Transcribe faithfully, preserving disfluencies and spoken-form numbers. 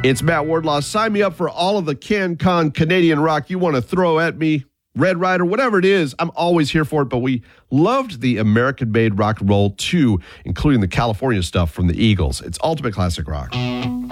It's Matt Wardlaw. Sign me up for all of the CanCon Canadian rock you want to throw at me. Red Rider, whatever it is, I'm always here for it. But we loved the American-made rock and roll too, including the California stuff from the Eagles. It's ultimate classic rock.